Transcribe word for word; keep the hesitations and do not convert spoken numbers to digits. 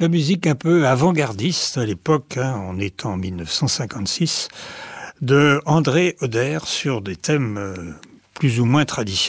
La musique un peu avant-gardiste à l'époque, hein, on est en mille neuf cent cinquante-six, de André Oder sur des thèmes euh, plus ou moins traditionnels.